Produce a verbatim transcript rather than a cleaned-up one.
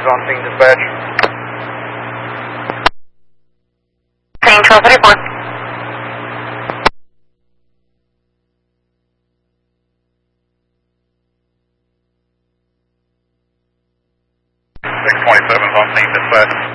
He's on scene dispatch. Scene twelve thirty-four. six twenty-seven is on scene dispatch.